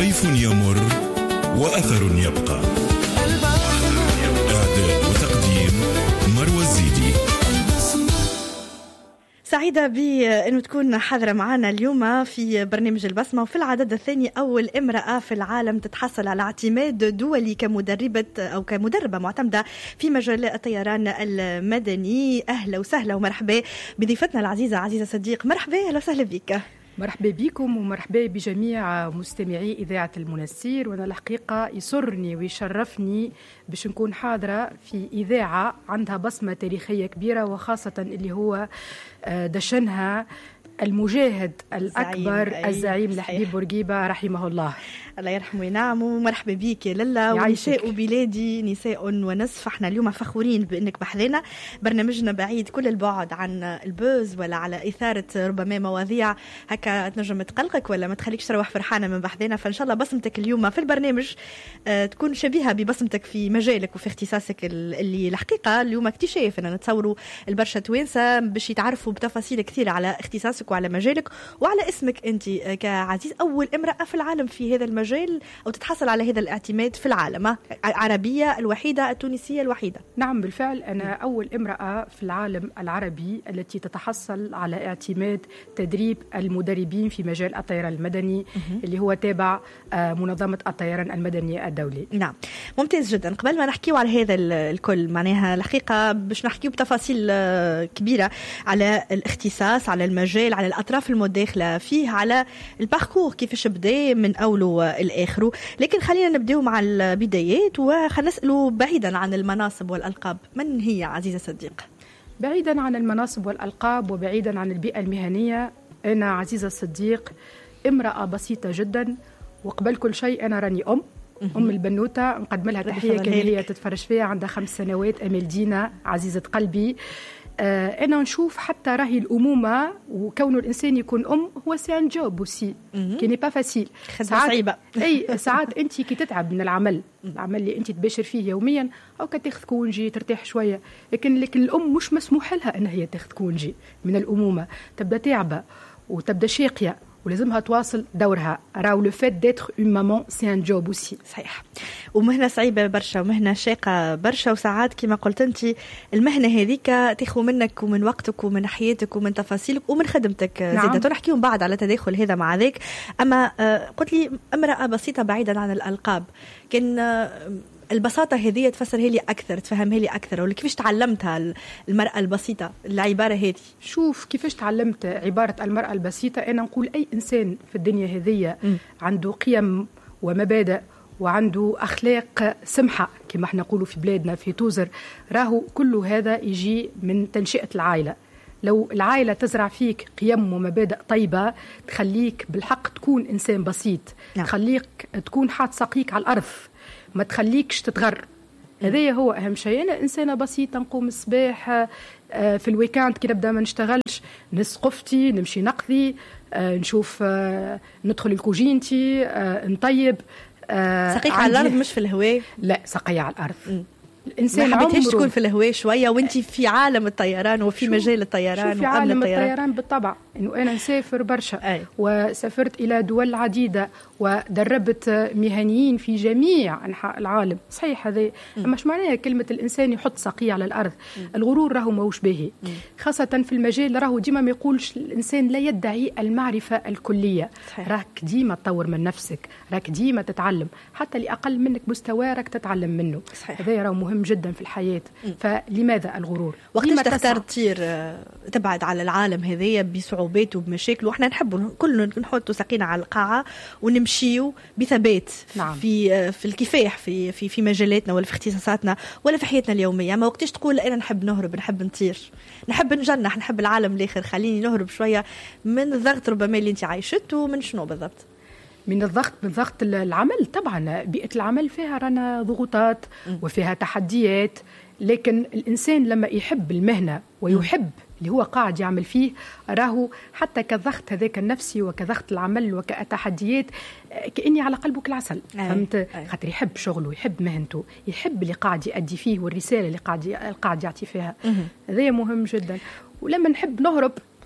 طيف يمر وأثر يبقى. إعداد وتقديم مروى الزيدي. سعيدة بأنه تكون حاضرة معنا اليوم في برنامج البصمة، وفي العدد الثاني أول امرأة في العالم تتحصل على اعتماد دولي كمدربة أو كمدربة معتمدة في مجال الطيران المدني. أهلا وسهلا ومرحبا بضيفتنا العزيزة عزيزة صديق. مرحبا، أهلا وسهلا بك. مرحبا بكم ومرحبا بجميع مستمعي إذاعة المنسير. وأنا الحقيقة يسرني ويشرفني باش نكون حاضرة في إذاعة عندها بصمة تاريخية كبيرة، وخاصة اللي هو دشنها المجاهد الأكبر الزعيم الحبيب بورقيبة رحمه الله. الله يرحمه وينعمه. ومرحبا بيك يا للا. ونساء بلادي نساء ونصف، احنا اليوم فخورين بأنك بحذنا. برنامجنا بعيد كل البعد عن البوز ولا على إثارة ربما مواضيع هكا تنجم تقلقك ولا ما تخليكش تروح فرحانة من بحذنا. فإن شاء الله بصمتك اليوم في البرنامج تكون شبيهة ببصمتك في مجالك وفي اختصاصك اللي الحقيقة اليوم اكتشاف أننا نتصوروا البرشا توانسة باش يتعرفوا بتفاصيل كثيرة على اختصاصك وعلى مجالك وعلى اسمك أنت كعزيز. أول امرأة في العالم في هذا المجال أو تتحصل على هذا الاعتماد في العالم، العربية الوحيدة التونسية الوحيدة. نعم بالفعل، أنا أول امرأة في العالم العربي التي تتحصل على اعتماد تدريب المدربين في مجال الطيران المدني اللي هو تابع منظمة الطيران المدني الدولي. نعم ممتاز جدا. قبل ما نحكيو على هذا الكل معناها الحقيقة باش نحكيو بتفاصيل كبيرة على الاختصاص، على المجال، على الأطراف المداخلة فيه، على الباركور كيفاش بدا من أوله الآخر. لكن خلينا نبدأ مع البدايات وخلينا نسأله بعيدا عن المناصب والألقاب. من هي عزيزة صديق؟ بعيدا عن المناصب والألقاب وبعيدا عن البيئة المهنية، أنا عزيزة صديق امرأة بسيطة جدا، وقبل كل شيء أنا راني أم البنوتة نقدم لها تحية كان هي تتفرج فيها، عندها 5 سنوات، أمال دينا عزيزة قلبي. أنا نشوف حتى راهي الأمومة وكون الإنسان يكون هو سي ان جوب وسي كي ني با فاسيل، صعيبة. أي ساعات أنت كي تتعب من العمل اللي أنت تباشر فيه يوميا، أو كتاخذ كونجي ترتاح شوية، لكن الأم مش مسموح لها أن هي تاخذ كونجي من الأمومة، تبدأ تعبة وتبدأ شاقية ولازمها تواصل دورها. راو لو فيت ديتر اون مامون سي ان جوب اوسي. صحيح، ومهنه صعيبه برشا ومهنه شاقه برشا، وساعات كما قلت انت المهنه هذيك تاخذ منك ومن وقتك ومن حياتك ومن تفاصيلك ومن خدمتك. نعم. زيد نحكيهم بعد على تداخل هذا مع ذاك. اما قلت لي امراه بسيطه بعيدا عن الالقاب، كان البساطة هذه تفسرها لي أكثر، تفهمها لي أكثر، ولا كيفاش تعلمتها المرأة البسيطة العبارة هذه؟ شوف كيفاش تعلمت عبارة المرأة البسيطة. أنا نقول أي إنسان في الدنيا هذه عنده قيم ومبادئ وعنده أخلاق سمحة كما احنا نقولوا في بلادنا في توزر، راهو كل هذا يجي من تنشئة العائلة. لو العائلة تزرع فيك قيم ومبادئ طيبة تخليك بالحق تكون إنسان بسيط. نعم. تخليك تكون حاط ساقيك على الأرض، ما تخليكش تتغر. هذا هو أهم شيء. أنا إنسانة بسيطة، نقوم الصباح في الويكاند كي نبدأ ما نشتغلش نسقفتي نمشي نقضي، نشوف ندخل الكوجينتي نطيب. سقيك على الأرض مش في الهواء؟ لا، سقية على الأرض. الإنسان ما حبيتهاش تكون في الهواء شوية وانت في عالم الطيران وفي مجال الطيران في عالم الطيران بالطبع. إنه أنا نسافر برشا وسافرت إلى دول عديدة ودربت مهنيين في جميع أنحاء العالم. صحيح هذا، أما مش معناها كلمة الإنسان يحط ساقية على الأرض. الغرور راهو موش باهي، خاصة في المجال راهو ديما ما يقولش الإنسان لا يدعي المعرفة الكلية. صحيح. راك ديما تطور من نفسك، راك ديما تتعلم، حتى لأقل منك مستوى راك تتعلم منه. هذا راهو مهم جدا في الحياة. فلماذا الغرور؟ وقتاش تختار تطير تبعد على العالم هذية بصعوباته وبمشاكله؟ وإحنا نحب كلنا نحط ساقينا على القاعة ونمشيو بثبات. نعم. في الكفاح في مجالاتنا ولا في اختصاصاتنا ولا في حياتنا اليومية. ما وقتاش تقول أنا نحب نهرب، نحب نطير، نحب نجنح، نحب العالم الآخر، خليني نهرب شوية من الضغط ربما اللي انت عايشته. من شنو بالضبط؟ من ضغط العمل. طبعا بيئة العمل فيها رانا ضغوطات وفيها تحديات، لكن الإنسان لما يحب المهنة ويحب اللي هو قاعد يعمل فيه، راهو حتى كضغط هذاك النفسي وكضغط العمل وكتحديات كأني على قلبك العسل. فهمت؟ خاطر يحب شغله، يحب مهنته، يحب اللي قاعد يؤدي فيه والرسالة اللي قاعد يعطي فيها. هذا مهم جدا. ولما نحب نهرب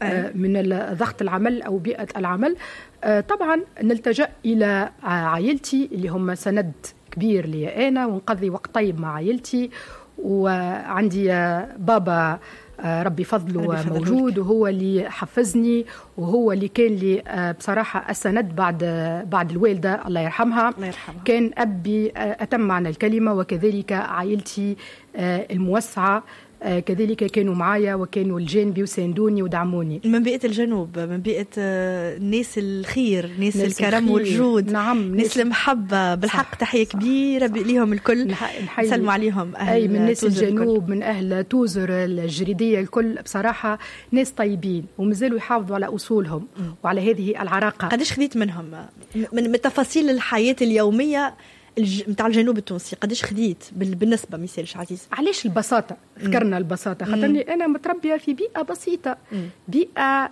من ضغط العمل أو بيئة العمل. طبعا نلتجأ إلى عائلتي اللي هم سند كبير لي أنا، ونقضي وقت طيب مع عائلتي. وعندي بابا ربي فضله موجود، وهو اللي حفزني وهو اللي كان لي بصراحة السند بعد الوالدة الله يرحمها. كان أبي أتم معنى الكلمة، وكذلك عائلتي الموسعة كذلك كانوا معايا وكانوا الجانبي وساندوني ودعموني. من بيئة الجنوب، من بيئة ناس الخير، ناس الكرم والجود. نعم، ناس المحبة بالحق. تحية كبيرة ليهم الكل، نسلم عليهم أهل من ناس الجنوب، من أهل توزر الجريدية الكل، بصراحة ناس طيبين ومازالوا يحافظوا على أصولهم وعلى هذه العراقة. قديش خذيت منهم من تفاصيل الحياة اليومية متاع الجنوب التونسي؟ قديش خديت بالنسبه مثالش عزيز؟ علاش البساطه؟ ذكرنا البساطه خاطرني انا متربيه في بيئه بسيطه، بيئه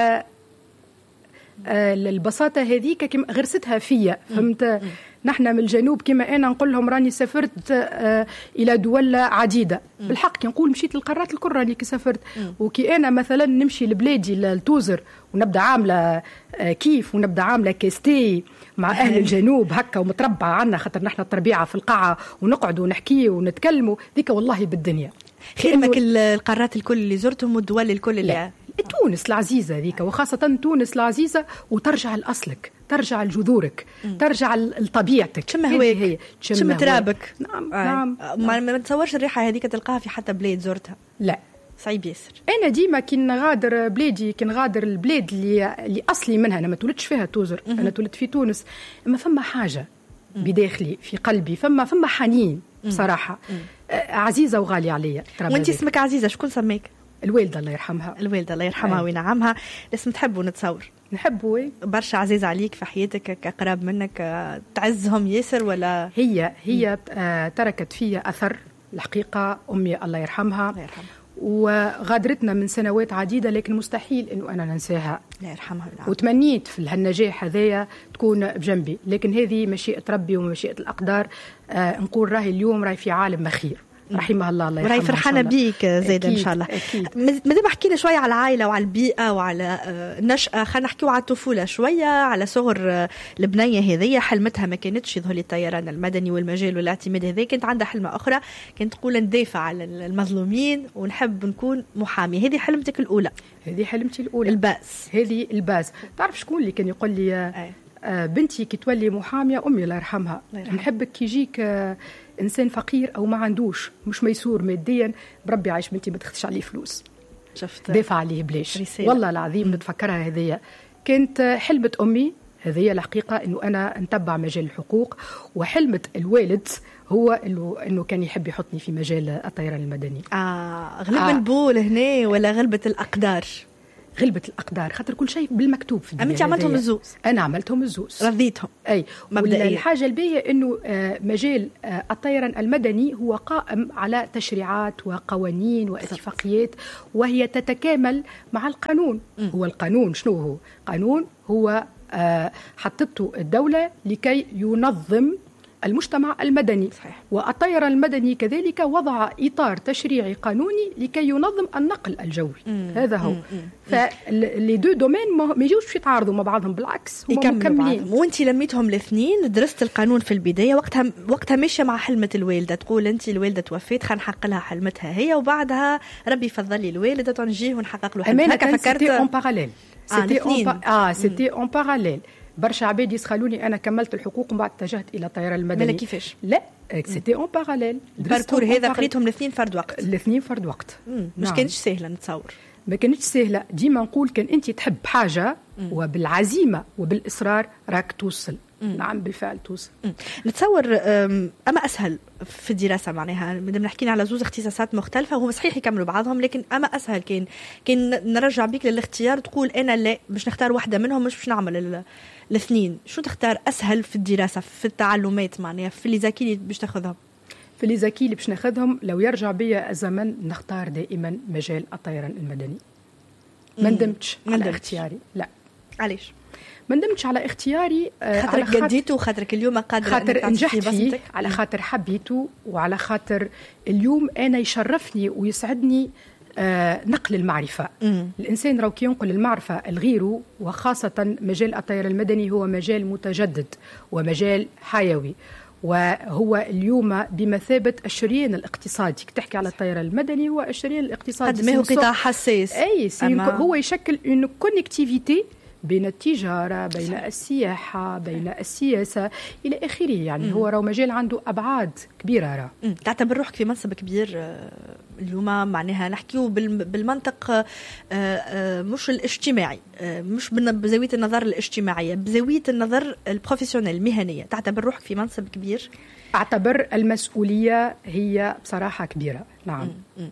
البساطه هذيك كما غرستها فيا، فهمت؟ نحن من الجنوب كما انا نقول لهم راني سافرت الى دول عديده، بالحق كي نقول مشيت للقارات الكل راني كي سافرت. وكي انا مثلا نمشي لبلادي لتوزر ونبدا عامله كيف ونبدا عامله كاستي مع اهل الجنوب هكا ومتربع عنا، خاطر نحن الطبيعه في القاعه ونقعد ونحكي ونتكلموا ذيك والله بالدنيا. خيرمك القارات الكل اللي زرتهم والدول الكل اللي تونس العزيزه ذيك، وخاصه تونس العزيزه، وترجع لاصلك، ترجع لجذورك، ترجع لطبيعتك، تشم هواك، تشم ترابك. نعم. ما تصورش الريحه هذيك تلقاها في حتى بلاد زرتها. لا صعيب ياسر. انا ديما كي نغادر بلادي، كي نغادر البلاد اللي اصلي منها، انا ما تولدتش فيها توزر، انا تولدت في تونس، اما فما حاجه بداخلي في قلبي، فما حنين بصراحه عزيزه وغاليه عليا. وانت اسمك عزيزه، شكون سماك؟ الوالده الله يرحمها. الوالده الله يرحمها وينعمها. لازم تحبوا نتصور. نحبوا برشا عزيز عليك في حياتك، كقراب منك، تعزهم ياسر ولا؟ هي تركت فيا اثر الحقيقه، امي الله يرحمها. الله يرحمها. وغادرتنا من سنوات عديدة، لكن مستحيل أنه أنا ننساها. الله يرحمها. وتمنيت في هالنجاح هذايا تكون بجنبي، لكن هذه مشيئة ربي ومشيئة الأقدار. نقول راهي اليوم راهي في عالم خير، رحمها الله يرحمها. وراي فرحانه بيك زيد ان شاء الله. مادام حكينا شويه على العائله وعلى البيئه وعلى النشأة، خلينا نحكيو على الطفوله شويه، على صغر البنيه هذيا. حلمتها ما كانتش يظهر لي الطيران المدني والمجال والاعتماد هذا، كانت عندها حلمه اخرى، كانت تقول ندافع على المظلومين ونحب نكون محاميه. هذه حلمتك الاولى؟ هذه حلمتي الاولى، الباس. هذه الباس. تعرف شكون اللي كان يقول لي بنتي كي تولي محاميه؟ امي الله يرحمها. نحبك كي يجيك انسان فقير او ما عندوش، مش ميسور ماديا، بربي عايش بنتي ما تخدش عليه فلوس، شفت دافع عليه بلاش. والله العظيم نتفكرها هذيا، كانت حلمة امي هذيا الحقيقه، انه انا نتبع مجال الحقوق. وحلمة الوالد هو انه كان يحب يحطني في مجال الطيران المدني. غلب البول هنا ولا غلبة الاقدار؟ غلبة الأقدار، خاطر كل شيء بالمكتوب في الدنيا. أنت عملتهم الزوز؟ أنا عملتهم الزوز، رضيتهم. أي الحاجة الباهية إنه مجال الطيران المدني هو قائم على تشريعات وقوانين واتفاقيات، وهي تتكامل مع القانون. هو القانون شنو هو؟ قانون هو حطته الدولة لكي ينظم المجتمع المدني. صحيح. والطيران المدني كذلك وضع إطار تشريعي قانوني لكي ينظم النقل الجوي. هذا هو. فاللي دو دومين ما يجوش يتعارضوا مع بعضهم، بالعكس هم مكملين. وانت لميتهم الاثنين، درست القانون في البداية، وقتها ماشية مع حلمة الوالدة، تقول انت الوالدة توفيت خلينا نحقق لها حلمتها هي، وبعدها ربي فضل لي الوالدة تنجيه ونحقق له حلمتها. هكا فكرت سيتي اون باراليل. سيتي اون باراليل. برشا عباد يسخلوني انا كملت الحقوق ومن بعد اتجهت الى الطيران المدني. مالا كيفاش؟ لا سيتي اون باراليل. الباركور هذا قريتهم الاثنين فرد وقت؟ الاثنين فرد وقت. مش كانتش سهله نتصور. ما كانتش سهله، ديما نقول كان انت تحب حاجه وبالعزيمه وبالاصرار راك توصل. نعم بالفعل توصل. نتصور اما اسهل في الدراسه، معناها مادام نحكينا على زوز اختصاصات مختلفه، وهو صحيح يكملوا بعضهم، لكن اما اسهل كان نرجع بيك للاختيار، تقول انا لا باش نختار واحده منهم، مش باش نعمل الاثنين. شو تختار اسهل في الدراسه، في التعلمات، معناها في اللي زكي اللي باش تاخذهم؟ في اللي زكي اللي باش ناخذهم، لو يرجع بيا الزمن نختار دائما مجال الطيران المدني. ما ندمتش على اختياري. لا. علاش؟ ما ندمتش على اختياري، خاطرك قديته، خاطرك اليوم قادر خاطر نجحت فيه، على خاطر حبيته، وعلى خاطر اليوم انا يشرفني ويسعدني نقل المعرفة. الإنسان راو كي ينقل المعرفة لغيره، وخاصة مجال الطيران المدني هو مجال متجدد ومجال حيوي، وهو اليوم بمثابة الشريان الاقتصادي. تحكي على الطيران المدني هو الشريان الاقتصادي، قد ما هو قطاع حساس. هو يشكل une connectivité بين التجارة، بين السياحة، بين السياسة إلى آخره. يعني هو راهو مجال عنده أبعاد كبيرة. تعتبر روحك في منصب كبير اليوم، معناها نحكيو بالمنطق مش الاجتماعي، مش بزاوية النظر الاجتماعية، بزاوية النظر البروفيسيونيل المهنية. تعتبر روحك في منصب كبير؟ أعتبر المسؤولية هي بصراحة كبيرة. نعم.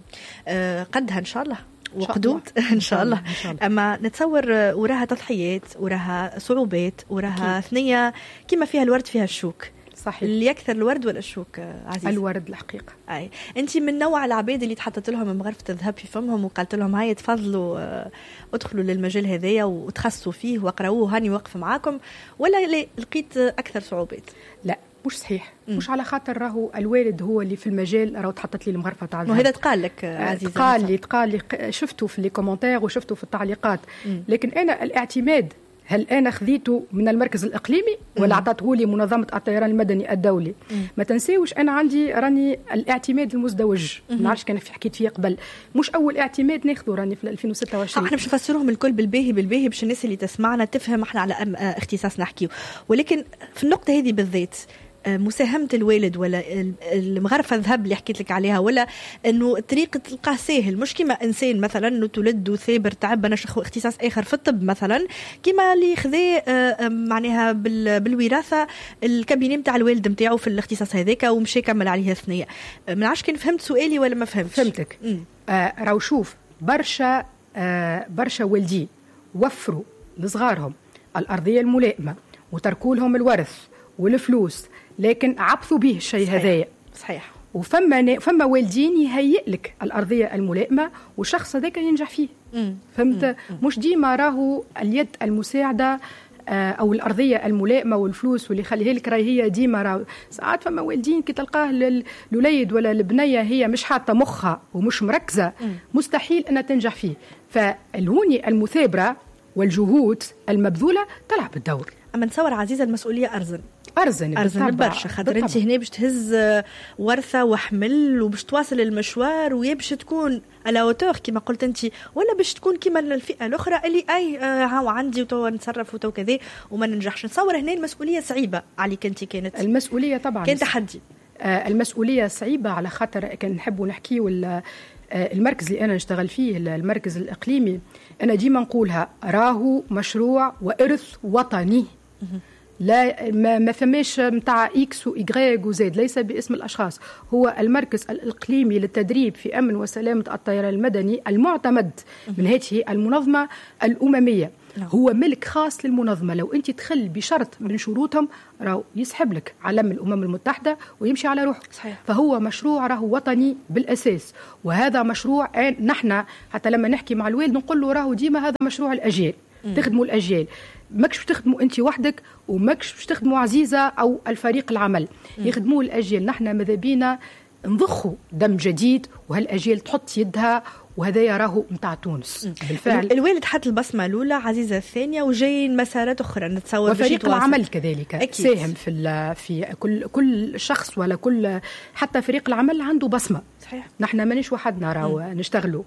قدها إن شاء الله وقدود إن شاء الله. أما نتصور وراها تضحيات، وراها صعوبات، وراها ثنية كما فيها الورد فيها الشوك. صحيح. اللي يكثر الورد ولا الشوك عزيز؟ الورد الحقيقة. أي أنت من نوع العباد اللي تحطت لهم مغرفة الذهب في فمهم وقالت لهم هاي تفضلوا ادخلوا للمجال هذايا وتخصصوا فيه واقرأوه هاني واقف معاكم، ولا لقيت أكثر صعوبات؟ لا مش صحيح. مش على خاطر راهو الوالد هو اللي في المجال راهو تحطت لي المغرفة تاع الذهب. وهذا تقال لك عزيزي؟ تقال لي شفته في لي كومنتير وشفته في التعليقات. لكن أنا الاعتماد هل أنا خذيته من المركز الإقليمي ولا عطته لي منظمة الطيران المدني الدولي؟ ما تنسيوش أنا راني الاعتماد المزدوج. ما نعرفش كان حكيت فيه قبل، مش أول اعتماد ناخذه راني في 2026. احنا مش نفسروهم الكل بالباهي باش الناس اللي تسمعنا تفهم احنا على اختصاص نحكيه. ولكن في النقطة هذه بالذات مساهمة الوالد ولا المغرفة الذهب اللي حكيت لك عليها، ولا انه طريقة تلقاه سهل، مش كما انسان مثلا انه تولد وثابر تعب انا شخو اختصاص اخر في الطب مثلا، كما اللي خذاه معناها بالوراثة الكابيني نتاع الوالد نتاعو في الاختصاص هذاك ومشي كمل عليها ثنية. ما نعرفش كان فهمت سؤالي ولا ما فهمتش؟ فهمتك. راو شوف برشا والدين وفروا لصغارهم الأرضية الملائمة وتركوا لهم الورث والفلوس، لكن عبثوا به الشيء هذايا. صحيح. وفما والدين يهيئ لك الأرضية الملائمة والشخص هذاك ينجح فيه. فهمت؟ مش ديما راهو اليد المساعدة أو الأرضية الملائمة والفلوس واللي يخليها لك راهي هي ديما. راهو ساعات فما والدين كي تلقاه للوليد ولا البنية هي مش حاطة مخها ومش مركزة، مستحيل أنها تنجح فيه. فالهوني المثابرة والجهود المبذولة تلعب الدور. أما نتصور عزيزة المسؤولية أرزن برشا، خاطر أنت هنا باش تهز ورثة وحمل وباش تواصل المشوار، ويباش تكون على اوتور كما قلت أنت، ولا باش تكون كما الفئة الأخرى اللي هاو عندي وتو نتصرف وتو كذا وما ننجحش. نتصور هنا المسؤولية صعيبة عليك أنت. كانت المسؤولية طبعا كان تحدي. المسؤولية صعيبة على خاطر كان نحبوا نحكي المركز اللي أنا نشتغل فيه المركز الإقليمي، أنا ديما نقولها راهو مشروع وإرث وطني. لا ما فماش متاع إكس وإيغريك وزيد، ليس باسم الأشخاص. هو المركز الإقليمي للتدريب في أمن وسلامة الطيران المدني المعتمد من هذه المنظمة الأممية. هو ملك خاص للمنظمة. لو أنت تخل بشرط من شروطهم راهو يسحب لك علم الأمم المتحدة ويمشي على روحه. صحيح. فهو مشروع راهو وطني بالأساس، وهذا مشروع نحن حتى لما نحكي مع الوالد نقول له راهو ديما هذا مشروع الأجيال. تخدموا الأجيال، ماكش تخدموا أنت وحدك وماكش تخدموا عزيزة أو الفريق العمل، يخدموا الأجيال. نحن ماذا بينا نضخوا دم جديد وهالأجيال تحط يدها، وهذا يراه متاع تونس. بالفعل الوالد حط البصمة الأولى، عزيزة الثانية، وجايين مسارات أخرى نتصور. وفريق العمل كذلك أكيد ساهم في كل شخص ولا كل حتى فريق العمل عنده بصمة. صحيح. نحن مانيش وحدنا راهو نشتغلوا.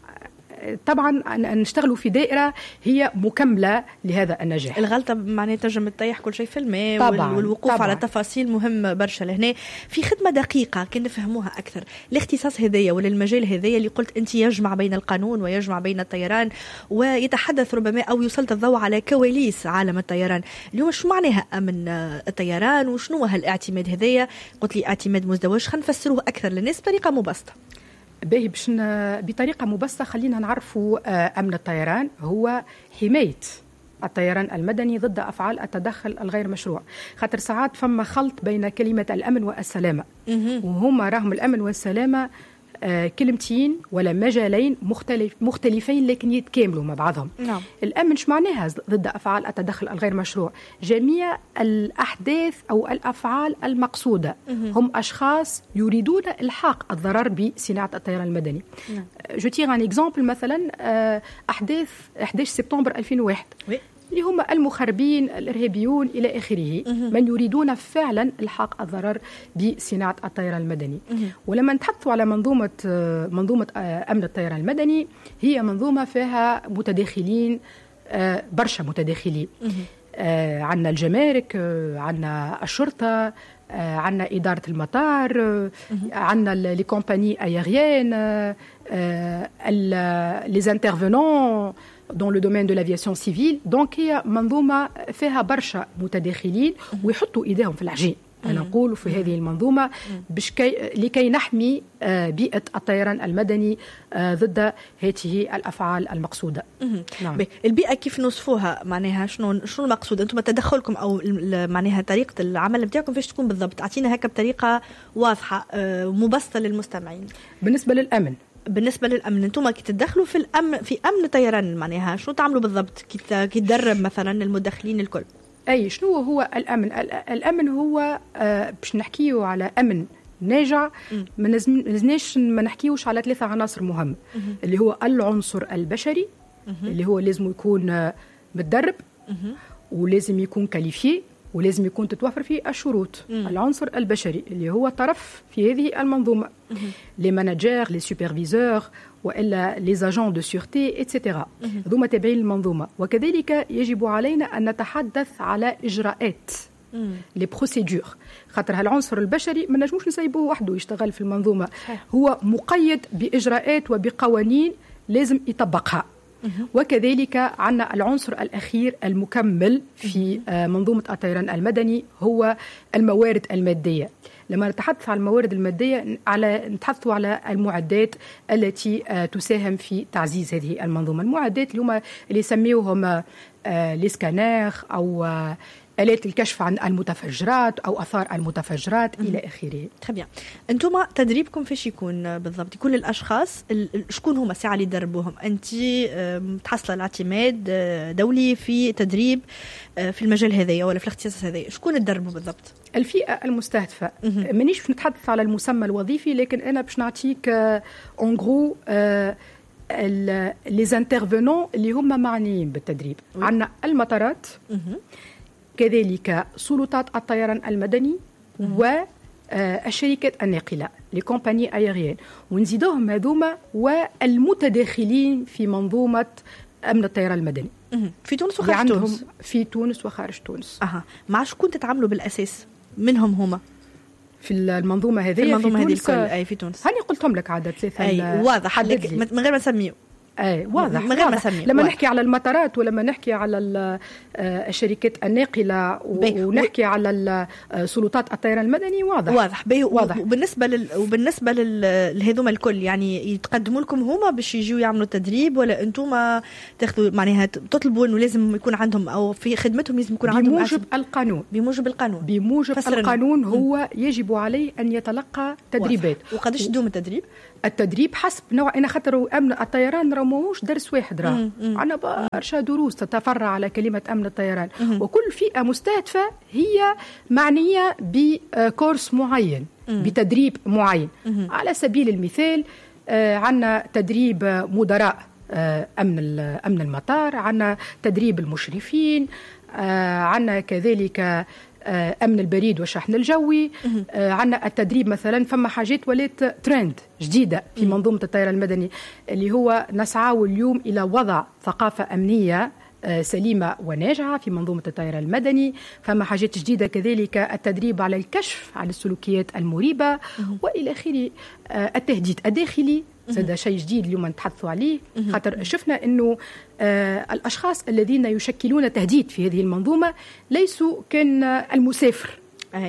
طبعا نشتغلوا في دائرة هي مكملة لهذا النجاح. الغلطة معناها تنجم تطيح كل شيء في الماء، والوقوف طبعاً. على تفاصيل مهم برشا لهنا في خدمة دقيقة كان نفهموها أكثر. الاختصاص هذايا ولا المجال هذايا اللي قلت أنت يجمع بين القانون ويجمع بين الطيران ويتحدث ربما أو يسلط الضوء على كواليس عالم الطيران اليوم. شو معناها أمن الطيران وشنو هالاعتماد هذايا؟ قلت لي اعتماد مزدوج، خلينا نفسروه أكثر للناس بطريقة مبسطة. باش بطريقة مبسطة خلينا نعرفوا أمن الطيران هو حماية الطيران المدني ضد أفعال التدخل الغير مشروع. خاطر ساعات فما خلط بين كلمة الأمن والسلامة، وهما راهم الأمن والسلامة كلمتين ولا مجالين مختلفين لكن يتكاملوا مع بعضهم. نعم. الأمن شو معناها ضد أفعال التدخل الغير مشروع؟ جميع الأحداث أو الأفعال المقصودة. هم أشخاص يريدون إلحاق الضرر بصناعة الطيران المدني. جو تيغ ان اكزامبل مثلا أحداث 11 سبتمبر 2001 اللي هم المخربين الإرهابيون إلى آخره، من يريدون فعلا إلحاق الضرر بصناعة الطيران المدني. ولما نتحدثوا على منظومة أمن الطيران المدني، هي منظومة فيها متداخلين، برشا متداخلين. عندنا الجمارك، عندنا الشرطة، عندنا إدارة المطار، عندنا لي كومباني أيريين، les intervenants dans le domaine de l'aviation civile. donc هي منظومة فيها برشا متداخلين ويحطوا إيديهم في العجين. أنا أقول في هذه المنظومة لكي نحمي بيئة الطيران المدني ضد هذه الأفعال المقصودة. نعم. البيئة كيف نوصفوها؟ معناها شنو المقصود؟ أنتم تدخلكم أو معناها طريقة العمل بتاعكم فيش تكون بالضبط؟ أعطينا هكا بطريقة واضحة مبسطة للمستمعين. بالنسبة للأمن، أنتم كي تدخلوا في أمن الطيران، معناها شنو تعملوا بالضبط كي تدرب مثلا المدخلين الكل؟ أي شنو هو الأمن؟ الأمن هو باش نحكيه على أمن ناجع ما لازمناش ما نحكيوش على 3 عناصر مهمة، اللي هو العنصر البشري اللي هو لازم يكون متدرب ولازم يكون كاليفي ولازم يكون تتوفر فيه الشروط. العنصر البشري اللي هو طرف في هذه المنظومة، لي ماناجير، لي سوبرفيزور، وإلا لي زاجون دو سيورتي إتسيتيرا، هذوما تابعين للمنظومة. وكذلك يجب علينا أن نتحدث على إجراءات، لي بروسيدور، خاطر هالعنصر البشري ما نجموش نسيبوه وحده يشتغل في المنظومة، هو مقيد بإجراءات وبقوانين لازم يطبقها. وكذلك عندنا العنصر الأخير المكمل في منظومة الطيران المدني هو الموارد المادية. لما نتحدث عن الموارد المادية نتحدث على المعدات التي تساهم في تعزيز هذه المنظومة. المعدات اللي هم اللي يسميوهم الاسكانير أو آلات الكشف عن المتفجرات أو أثار المتفجرات إلى آخره. تمام. أنتم تدريبكم فيش يكون بالضبط؟ كل الأشخاص شكون هما الساعة اللي يدربوهم؟ أنت تحصل الاعتماد دولي في تدريب في المجال هذايا ولا في الاختصاص هذايا؟ شكون تدربوا بالضبط؟ الفئة المستهدفة. مانيش نتحدث على المسمى الوظيفي، لكن أنا باش نعطيك اون غرو لي انترفينون اللي هم معنيين بالتدريب. عندنا المطارات، كذلك سلطات الطيران المدني والشركات الناقلة، لي كومباني أيريين، ونزيدوهم هذوما والمتداخلين في منظومة أمن الطيران المدني في تونس وخارج تونس. في تونس وخارج تونس. مع شكون تتعاملوا بالأساس منهم هما في المنظومة هذه؟ في المنظومة هذه الكل. أي في تونس. هاني قلتهم لك عدد 3. أي واضح من غير ما نسميه. واضح. لما نحكي على المطارات ولما نحكي على الشركات الناقلة ونحكي على سلطات الطيران المدني واضح. وبالنسبة لهذوما الكل، يعني يتقدموا لكم هما باش يجوا يعملوا تدريب، ولا أنتم تاخذوا معناها تطلبوا إنه لازم يكون عندهم أو في خدمتهم لازم يكون عندهم بموجب القانون هو يجب عليه أن يتلقى تدريبات. وقداش تدوم التدريب حسب نوع. أنا خاطر أمن الطيران ماهوش درس واحد، عندنا برشا دروس تتفرع على كلمة أمن الطيران، وكل فئة مستهدفة هي معنية بكورس معين، بتدريب معين. على سبيل المثال عندنا تدريب مدراء أمن المطار، عندنا تدريب المشرفين، عندنا كذلك أمن البريد والشحن الجوي، عندنا التدريب مثلا. فما حاجات ولات ترند جديدة في منظومة الطيران المدني، اللي هو نسعى اليوم إلى وضع ثقافة أمنية سليمة وناجعة في منظومة الطيران المدني. فما حاجات جديدة كذلك التدريب على الكشف عن السلوكيات المريبة وإلى آخره. التهديد الداخلي هذا شيء جديد اليوم نتحدثوا عليه، خاطر شفنا أنه الأشخاص الذين يشكلون تهديد في هذه المنظومة ليسوا كان المسافر،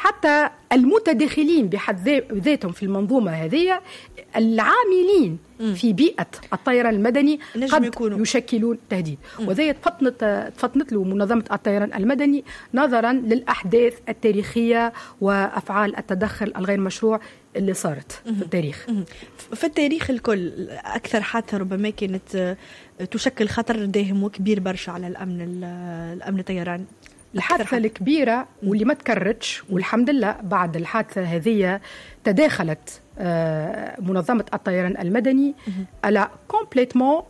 حتى المتداخلين بحد ذاتهم في المنظومة هذه، العاملين في بيئة الطيران المدني قد يشكلون تهديد. وذي تفطنت له منظمة الطيران المدني نظرا للأحداث التاريخية وأفعال التدخل الغير مشروع اللي صارت في التاريخ. في التاريخ الكل أكثر حادثة ربما كانت تشكل خطر داهم وكبير برشا على الأمن الطيران، الحادثة الكبيرة واللي ما تكررتش، والحمد لله بعد الحادثة هذه تداخلت منظمة الطيران المدني على كومبليتمون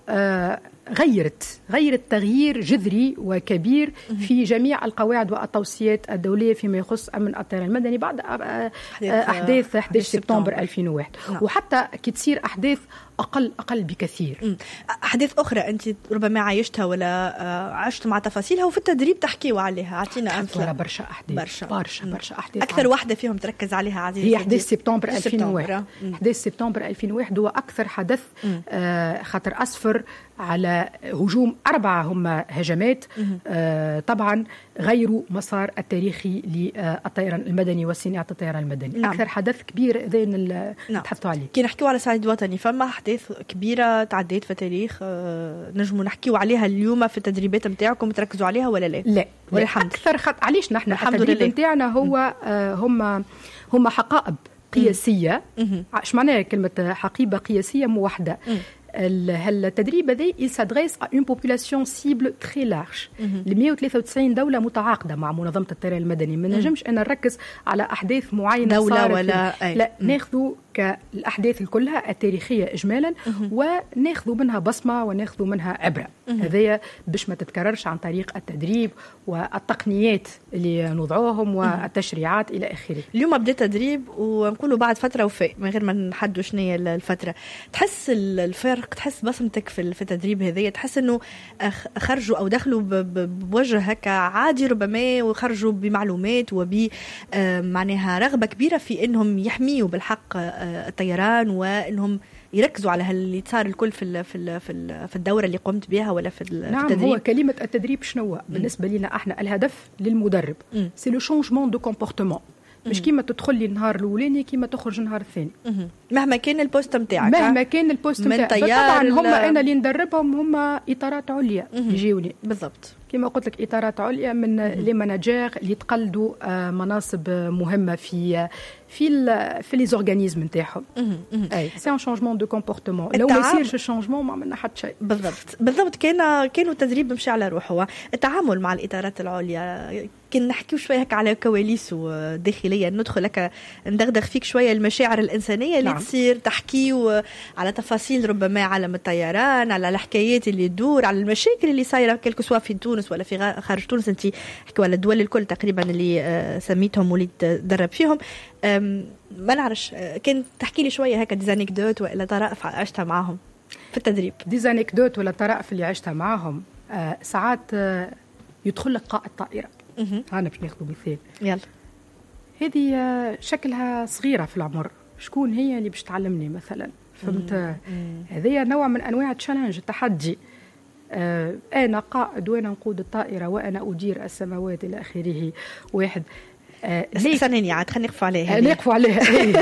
غيرت تغيير جذري وكبير في جميع القواعد والتوصيات الدولية فيما يخص أمن الطيران المدني بعد أحداث 11 سبتمبر 2001. وحتى كي تصير أحداث أقل بكثير. أحداث أخرى أنت ربما عايشتها ولا عشت مع تفاصيلها وفي التدريب تحكيوا عليها، أعطينا أمثلة. برشا أحداث أحداث. أكثر واحدة فيهم تركز عليها عزيزي هي أحداث سبتمبر 2001. أحداث سبتمبر 2001 هو أكثر حدث خطر أصفر على هجوم 4 هم هجمات طبعا غيروا مسار التاريخي للطيران المدني وصناعة الطيران المدني. نعم. أكثر حدث كبير ذين نتحدثوا عليه. كي نحكيوا على صعيد وطني فما أحداث كبيرة تعديت في التاريخ نجموا نحكيوا عليها اليوم في التدريبات نتاعكم تركزوا عليها ولا لا؟ لا أكثر علاش نحن التدريب نتاعنا هو هم حقائب قياسية. اش معناها كلمة حقيبة قياسية موحدة؟ التدريب هذا il s'adresse à une population cible très large. ل 193 دولة متعاقدة مع منظمة الطيران المدني. ما نجمش أنا نركز على أحداث معينة دولة ولا لا ناخذوا كالأحداث كلها التاريخية إجمالا وناخذوا منها بصمة وناخذوا منها عبرة. هذا باش ما تتكررش عن طريق التدريب والتقنيات اللي نوضعوهم والتشريعات إلى آخره. اليوم بدأ تدريب ونقولوا بعد فترة وفاء من غير ما نحدوا شنو هي الفترة. تحس الفرق، تحس بصمتك في التدريب هذية، تحس إنه خرجوا أو دخلوا بوجه هكا عادي ربما وخرجوا بمعلومات معناها رغبة كبيرة في إنهم يحميوا بالحق الطيران وإنهم يركزوا على اللي صار الكل في الدورة اللي قمت بها ولا في التدريب. هو كلمة التدريب شنو بالنسبة لنا احنا؟ الهدف للمدرب سي لو شونجمون دو كومبورتمون، مش كيما تدخل لي النهار الاولاني كيما تخرج النهار الثاني مهما كان البوست نتاعك. مهما كان البوست نتاعك طبعا هم انا اللي ندربهم هم اطارات عليا يجيوني بالضبط كما قلت لك اطارات عليا من لي ماناجير اللي تقلدوا مناصب مهمه في لي زورغانيزم نتاعهم. اي سي ان شونجمون دو كومبورتمون. لو ما يصيرش الشونجمون ما عملنا حتى شيء. بالضبط كانوا التدريب مشي على روحه. التعامل مع الاطارات العليا كنا نحكيو شويه هكا على كواليس داخليه، ندخل هكا ندغدغ فيك شويه المشاعر الانسانيه اللي تصير، تحكيو على تفاصيل ربما عالم الطيران، على الحكايات اللي تدور، على المشاكل اللي صايره كلكو سوا في تونس ولا في خارج تونس. انت حكيوا على الدول الكل تقريبا اللي سميتهم واللي تدرب فيهم. ما نعرفش كان تحكي لي شويه هكا ديزانيكدوت ولا طرائف عشتها معاهم في التدريب؟ ديزانيكدوت ولا طرائف اللي عشتها معاهم ساعات يدخل لك قائد طائره. أنا باش ناخذ مثال. يلا. هذه شكلها صغيرة في العمر، شكون هي اللي باش تعلمني مثلا؟ فهمت؟ هذه نوع من أنواع التشالنج، التحدي. أنا قائد وأنا نقود الطائرة وأنا أدير السماوات إلى آخره. واحد استناني عاد خلينا نقف عليها. نقفوا عليها.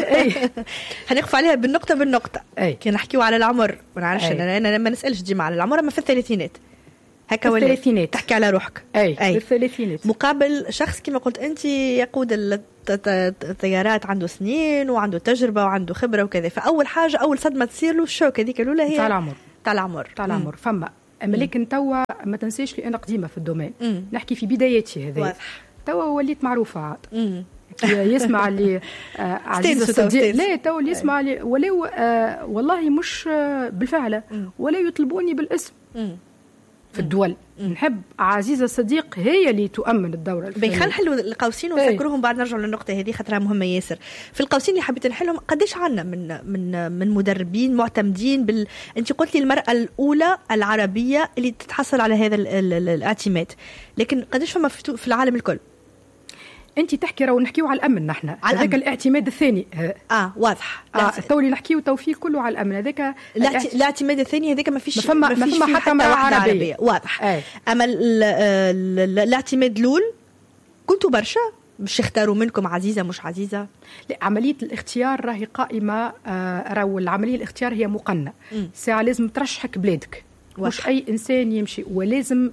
هنقف عليها بالنقطة. كي نحكيو على العمر ما نعرفش أنا ما نسألش ديما على العمر، أما في الثلاثينات هكا ولا الثلاثينات تحكي على روحك. أي. الثلاثينات مقابل شخص كما قلت أنت يقود الطيارات عنده سنين وعنده تجربة وعنده خبرة وكذا. فأول حاجة أول صدمة تصير له الشوك هذيك الأولى هي تاع العمر. فما أما لكن توا ما تنسيش لي أنا قديمة في الدومين. نحكي في بداياتي هذه. توا وليت معروفة عاد. يسمع لي عزيز الصديق. لا توا اللي يسمع لي ولو والله مش بالفعل ولا يطلبوني بالاسم في الدول. نحب عزيزة الصديق هي اللي تؤمن الدورة الفلانية. خلينا نحلوا القوسين ونذكرهم بعد نرجع للنقطة هذه خاطرها مهمة ياسر. في القوسين اللي حبيت نحلهم قديش عنا من مدربين معتمدين أنت قلت لي المرأة الأولى العربية اللي تتحصل على هذا الاعتماد، لكن قديش فما في العالم الكل؟ انت تحكي راهو نحكيو على الامن، نحن هذاك الاعتماد الثاني. واضح. تو اللي نحكيو توفيق كله على الامن. هذاك الاعتماد الثاني هذاك ما فيش حتى مرأة عربية. واضح. اما الاعتماد الاول كنتوا برشا باش يختاروا منكم عزيزة مش عزيزة؟ لا، عملية الاختيار راهي قائمة، راهو العملية الاختيار هي مقننة. ساعة لازم ترشحك بلادك، مش أي إنسان يمشي، ولازم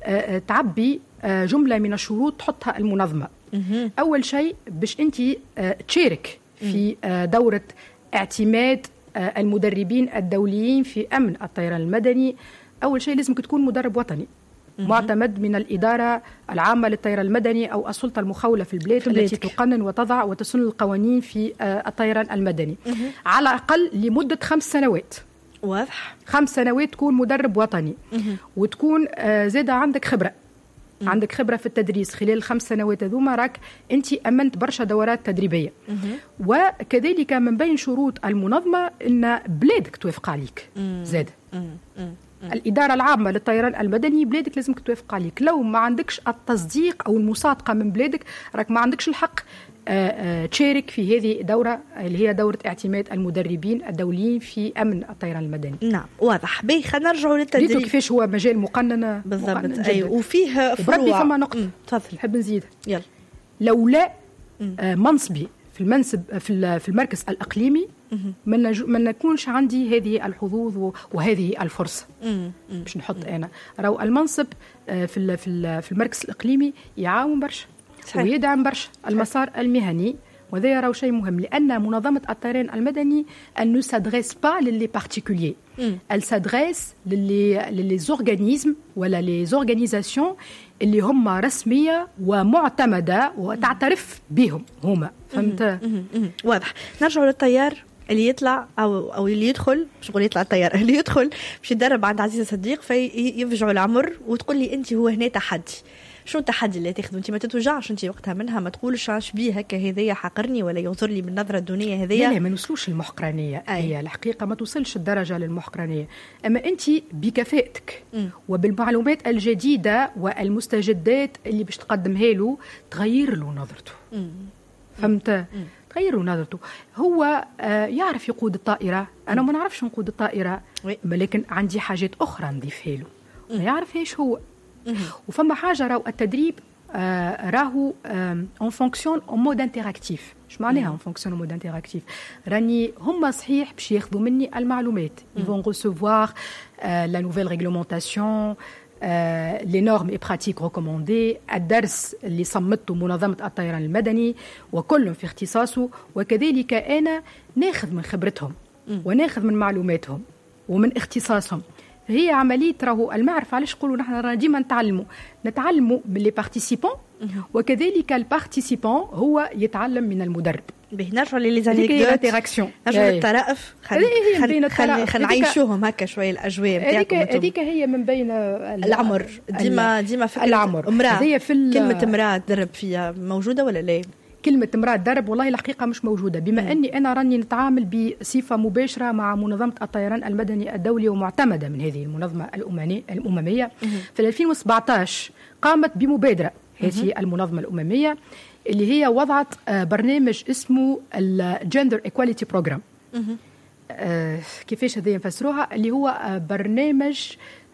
تعبي جملة من الشروط تحطها المنظمة. أول شيء باش أنت تشارك في دورة اعتماد المدربين الدوليين في أمن الطيران المدني، أول شيء لازم تكون مدرب وطني معتمد من الإدارة العامة للطيران المدني أو السلطة المخولة في البلاد التي تقنن وتضع وتسن القوانين في الطيران المدني على الأقل لمدة 5 سنوات. واضح. 5 سنوات تكون مدرب وطني وتكون زادة عندك خبرة. عندك خبرة في التدريس خلال 5 سنوات هذوما، راك أنت أمنت برشا دورات تدريبية. وكذلك من بين شروط المنظمة أن بلادك توافق عليك زادة. الإدارة العامة للطيران المدني بلادك لازم توافق عليك. لو ما عندكش التصديق أو المصادقة من بلادك راك ما عندكش الحق تشارك في هذه الدورة اللي هي دورة اعتماد المدربين الدوليين في أمن الطيران المدني. نعم واضح. بي خلينا نرجعوا للتدريب. كيفاش هو مجال مقنن بالضبط. أيوة. وفيه فروع. بربي فما نقطة تفضل. نحب نزيد. يلا. لولا منصبي في المنصب في المركز الإقليمي ما نكونش عندي هذه الحظوظ وهذه الفرصة باش نحط أنا. راهو المنصب في المركز الإقليمي يعاون برشا ويدعم برشا المسار المهني، وهذا راهو شيء مهم، لأن منظمة الطيران المدني elle ne s'adresse pas للي particuliers، elle s'adresse للي organismes ولا les organisations اللي هم رسمية ومعتمدة وتعترف بهم هما. فهمت؟ واضح. نرجع للطيار اللي يطلع او اللي يدخل، مش نقول يطلع الطيار، اللي يدخل باش يتدرب عند عزيزة صديق فيفجعوا العمر، وتقول لي انت هو هنا تحدي. شو التحدي اللي تاخذه انت؟ ما تتوجعش انت وقتها منها، ما تقولش اش بيه هكا هذايا حقرني ولا ينظر لي بالنظره الدونيه هذيا. لا ما نوصلوش للمحقرانيه. هي الحقيقه ما توصلش الدرجه للمحقرانيه، اما انت بكفاءتك وبالمعلومات الجديده والمستجدات اللي باش تقدمها له تغير له نظرته. فهمت؟ تغير له نظرته. هو يعرف يقود الطائره، انا ما نعرفش نقود الطائره ولكن عندي حاجات اخرى نضيفها له ما يعرفهاش هو. وفما حاجه راهو التدريب راهو اون فونكسيون اون مود انتراكتيف. اش معناها اون فونكسيون اون مود انتراكتيف؟ راني هما صحيح باش ياخذوا مني المعلومات، يفون ريسيفوار لا نوفيل ريغلومونطاسيون، لي نورم اي براتيك ريكوموندي، الدرس اللي صمته منظمه الطيران المدني وكل في اختصاصه، وكذلك انا ناخذ من خبرتهم وناخذ من معلوماتهم ومن اختصاصهم. هي عملية راهو المعرفة. علاش نقولوا نحن ديما نتعلموا من لي بارتيسيبون، وكذلك البارتيسيبون هو يتعلم من المدرب. نرجعوا للانتراكسيون، نرجعوا للطرائف، خلينا نعيشوهم هكا شويه الاجواء نتاعكم. هذيك هي من بين العمر. ديما فكرة العمر. امراه، كلمه امراه تدرب فيها موجوده ولا لا؟ كلمة امرأة درب والله الحقيقة مش موجودة، بما أني أنا راني نتعامل بصفة مباشرة مع منظمة الطيران المدني الدولي ومعتمدة من هذه المنظمة الأممية. في 2017 قامت بمبادرة هذه المنظمة الأممية اللي هي وضعت برنامج اسمه الجندر إيكواليتي بروجرام. كيفاش هذه نفسروها؟ اللي هو برنامج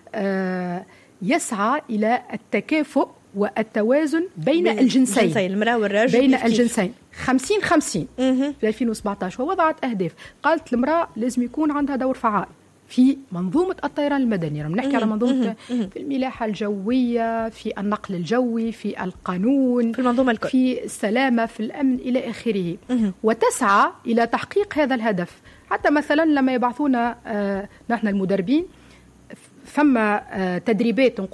يسعى إلى التكافؤ والتوازن بين الجنسين، المرأة والرجل، بين الجنسين 50-50 في 2017. ووضعت أهداف، قالت المرأة لازم يكون عندها دور فعال في منظومة الطيران المدني. رح نحكي على منظومة في الملاحة الجوية، في النقل الجوي، في القانون، في المنظومة الكل، في السلامة، في الأمن إلى آخره. وتسعى إلى تحقيق هذا الهدف. حتى مثلا لما يبعثونا نحن المدربين، ثم تدريبات